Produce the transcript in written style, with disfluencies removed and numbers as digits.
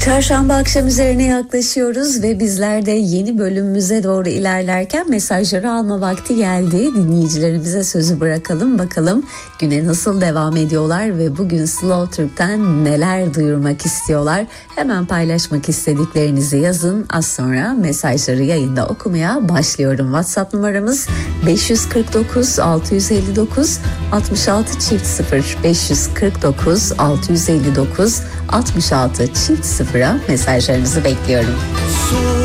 Çarşamba akşam üzerine yaklaşıyoruz ve bizler de yeni bölümümüze doğru ilerlerken mesajları alma vakti geldi. Dinleyicilerimize sözü bırakalım, bakalım güne nasıl devam ediyorlar ve bugün Slow Türk'ten neler duyurmak istiyorlar. Hemen paylaşmak istediklerinizi yazın. Az sonra mesajları yayında okumaya başlıyorum. WhatsApp numaramız 549 659 66 çift 0 549 659 66 çift 0'a mesajlarınızı bekliyorum.